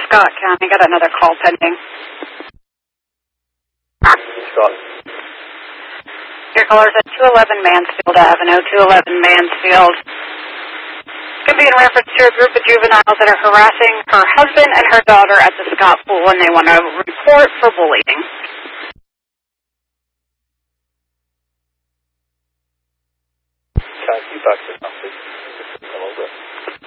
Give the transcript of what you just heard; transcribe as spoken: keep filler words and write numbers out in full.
Scott County. Got another call pending. Scott. Your caller's at two eleven Mansfield Avenue, two eleven Mansfield. Could be in reference to a group of juveniles that are harassing her husband and her daughter at the Scott Pool, and they want to report for bullying. Can you back this up, please? Come over.